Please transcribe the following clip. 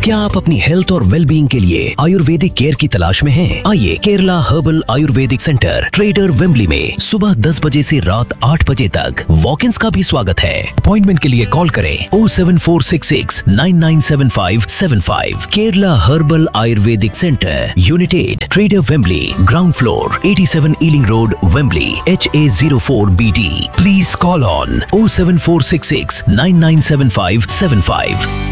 क्या आप अपनी हेल्थ और वेलबींग के लिए आयुर्वेदिक केयर की तलाश में हैं? आइए Kerala herbal Ayurvedic centre trader Wembley में सुबह 10 बजे से रात 8 बजे तक वॉक-इन्स का भी स्वागत है। अपॉइंटमेंट के लिए कॉल करें 07466 997575। Kerala herbal Ayurvedic centre, unit 8, trader Wembley, ground floor, 87 ailing road, Wembley, HA04BD। Please call on 07466 997575।